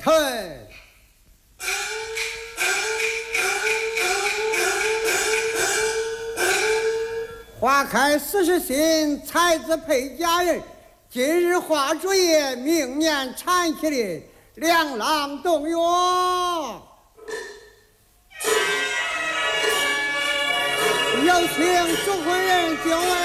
退。花开40心，才子配佳人。今日花烛夜，明年产喜林，两郎动员。有请主婚人敬位。